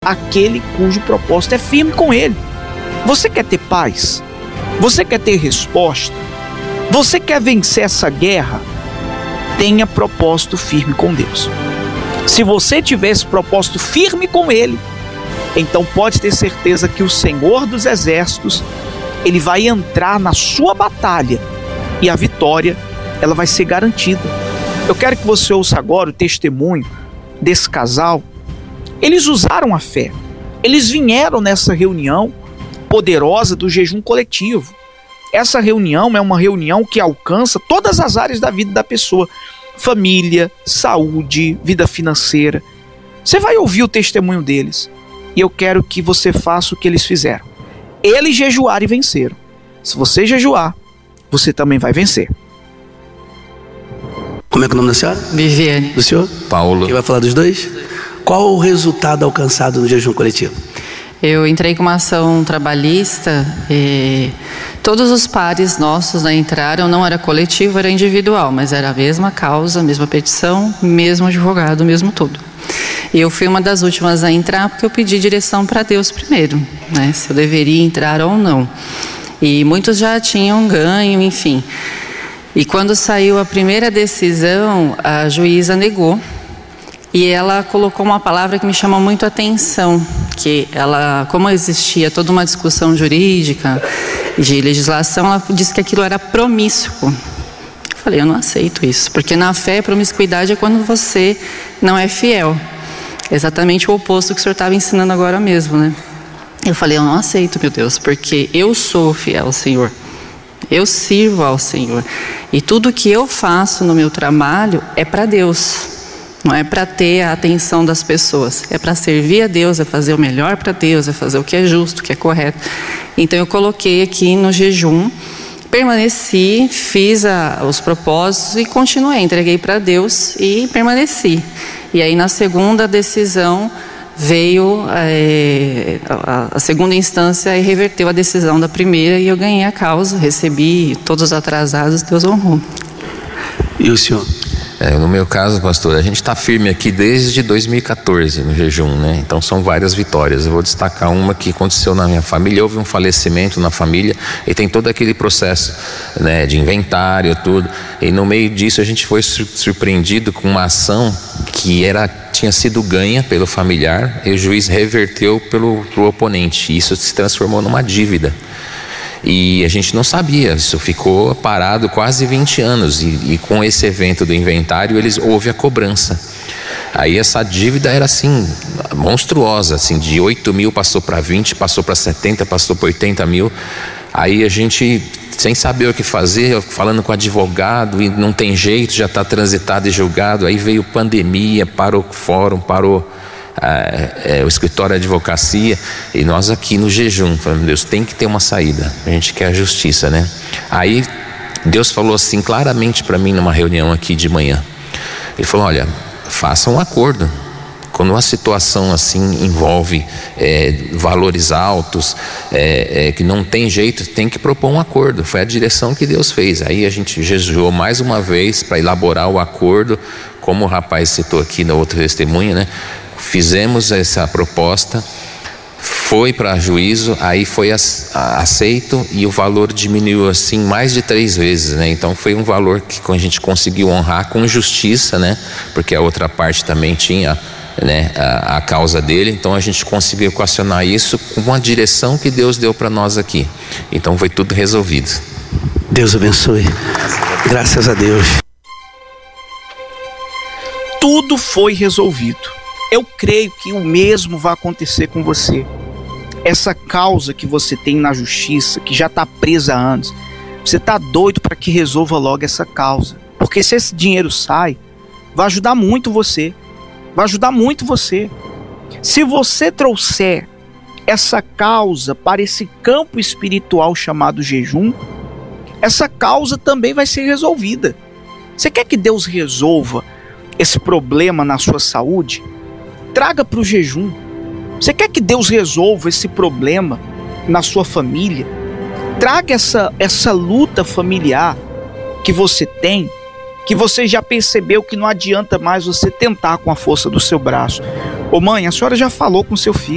aquele cujo propósito é firme com Ele. Você quer ter paz? Você quer ter resposta? Você quer vencer essa guerra? Tenha propósito firme com Deus. Se você tiver esse propósito firme com Ele, então pode ter certeza que o Senhor dos Exércitos, Ele vai entrar na sua batalha e a vitória, ela vai ser garantida. Eu quero que você ouça agora o testemunho desse casal. Eles usaram a fé. Eles vieram nessa reunião poderosa do jejum coletivo. Essa reunião é uma reunião que alcança todas as áreas da vida da pessoa. Família, saúde, vida financeira. Você vai ouvir o testemunho deles. E eu quero que você faça o que eles fizeram. Eles jejuaram e venceram. Se você jejuar, você também vai vencer. Como é que é o nome da senhora? Viviane. Do senhor? Paulo. Quem vai falar dos dois? Qual o resultado alcançado no jejum coletivo? Eu entrei com uma ação trabalhista e todos os pares nossos entraram, não era coletivo, era individual, mas era a mesma causa, a mesma petição, mesmo advogado, mesmo tudo. E eu fui uma das últimas a entrar porque eu pedi direção para Deus primeiro, né? Se eu deveria entrar ou não. E muitos já tinham ganho, enfim. E quando saiu a primeira decisão, a juíza negou. E ela colocou uma palavra que me chamou muito a atenção, que ela, como existia toda uma discussão jurídica, de legislação, ela disse que aquilo era promíscuo. Eu falei, eu não aceito isso, porque na fé, promiscuidade é quando você não é fiel. Exatamente o oposto que o senhor estava ensinando agora mesmo, né? Eu falei, eu não aceito, meu Deus, porque eu sou fiel ao Senhor. Eu sirvo ao Senhor. E tudo que eu faço no meu trabalho é para Deus. Não é para ter a atenção das pessoas. É para servir a Deus, é fazer o melhor para Deus, é fazer o que é justo, o que é correto. Então eu coloquei aqui no jejum, permaneci, fiz os propósitos e continuei. Entreguei para Deus e permaneci. E aí na segunda decisão veio a segunda instância e reverteu a decisão da primeira e eu ganhei a causa, recebi todos os atrasados, Deus honrou. E o senhor? No meu caso, pastor, a gente está firme aqui desde 2014 no jejum, né? Então são várias vitórias. Eu vou destacar uma que aconteceu na minha família. Houve um falecimento na família e tem todo aquele processo, né, de inventário, tudo. E no meio disso a gente foi surpreendido com uma ação que tinha sido ganha pelo familiar e o juiz reverteu pro oponente. E isso se transformou numa dívida. E a gente não sabia, isso ficou parado quase 20 anos e com esse evento do inventário houve a cobrança. Aí essa dívida era assim, monstruosa, assim, de 8 mil passou para 20, passou para 70, passou para 80 mil. Aí a gente, sem saber o que fazer, falando com o advogado, e não tem jeito, já está transitado e julgado. Aí veio pandemia, parou o fórum, parou o escritório de advocacia, e nós aqui no jejum, falando, Deus, tem que ter uma saída, a gente quer a justiça, né? Aí Deus falou assim claramente para mim numa reunião aqui de manhã. Ele falou, olha, faça um acordo. Quando uma situação assim envolve valores altos, que não tem jeito, tem que propor um acordo. Foi a direção que Deus fez. Aí a gente jejuou mais uma vez para elaborar o acordo, como o rapaz citou aqui na outra testemunha, né? Fizemos essa proposta, foi para juízo, aí foi aceito e o valor diminuiu assim mais de 3 vezes, né? Então foi um valor que a gente conseguiu honrar com justiça, né? Porque a outra parte também tinha, né, a causa dele, então a gente conseguiu equacionar isso com uma direção que Deus deu para nós aqui. Então foi tudo resolvido. Deus abençoe. Graças a Deus. Tudo foi resolvido. Eu creio que o mesmo vai acontecer com você. Essa causa que você tem na justiça, que já está presa há anos, você está doido para que resolva logo essa causa. Porque se esse dinheiro sai, vai ajudar muito você. Vai ajudar muito você. Se você trouxer essa causa para esse campo espiritual chamado jejum, essa causa também vai ser resolvida. Você quer que Deus resolva esse problema na sua saúde? Traga para o jejum. Você quer que Deus resolva esse problema na sua família? Traga essa luta familiar que você tem, que você já percebeu que não adianta mais você tentar com a força do seu braço. Ô mãe, a senhora já falou com seu filho.